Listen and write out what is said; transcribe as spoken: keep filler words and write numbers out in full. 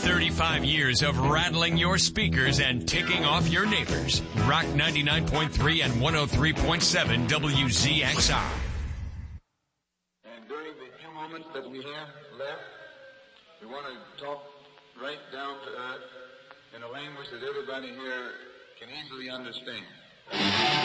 thirty-five years of rattling your speakers and ticking off your neighbors. Rock ninety-nine point three and one oh three point seven W Z X R. And during the few moments that we have left, we want to talk right down to earth in a language that everybody here can easily understand.